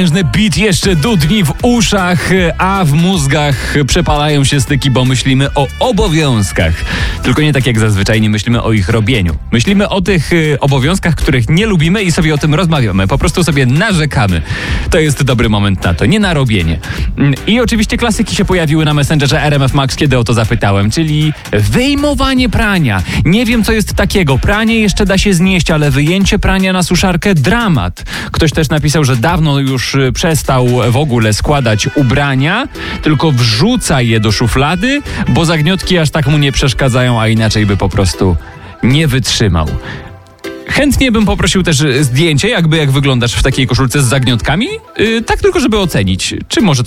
Beat jeszcze dudni w uszach, a w mózgach przepalają się styki, bo myślimy o obowiązkach. Tylko nie tak jak zazwyczaj, nie myślimy o ich robieniu. Myślimy o tych obowiązkach, których nie lubimy i sobie o tym rozmawiamy. Po prostu sobie narzekamy. To jest dobry moment na to, nie na robienie. I oczywiście klasyki się pojawiły na Messengerze RMF Max, kiedy o to zapytałem, czyli wyjmowanie prania. Nie wiem, co jest takiego. Pranie jeszcze da się znieść, ale wyjęcie prania na suszarkę dramat. Ktoś też napisał, że dawno już przestał w ogóle składać ubrania, tylko wrzuca je do szuflady, bo zagniotki aż tak mu nie przeszkadzają, a inaczej by po prostu nie wytrzymał. Chętnie bym poprosił też zdjęcie, jak wyglądasz w takiej koszulce z zagniotkami, tak tylko żeby ocenić, czy może